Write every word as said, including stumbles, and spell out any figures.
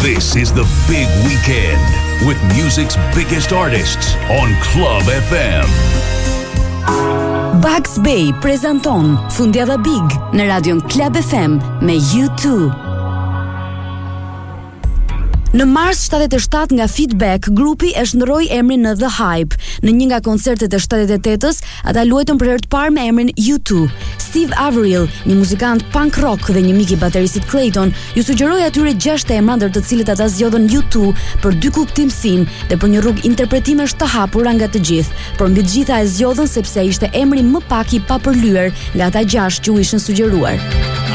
This is the big weekend with music's biggest artists on Club F M. Bugs Bay prezanton Fundjava Big në radion Club F M me U two. Në mars shtatëdhjetë e shtat nga Feedback, grupi e shndroi emrin në The Hype. Në një nga koncertet e shtatëdhjetë e tetës, ata luajtën për herë të parë me emrin U two. Steve Averill, një muzikant punk rock dhe një mik i bateristit Clayton, ju sugjeroi atyre gjashtë emra ndër të cilët ata zgjodhen U two për dy kuptimsinë dhe për një rrugë interpretimesh të hapura nga të gjithë. Por mbi të gjitha e zgjodhen sepse ishte emri më pak i papërlyer nga ata gjashtë që u ishin sugjeruar.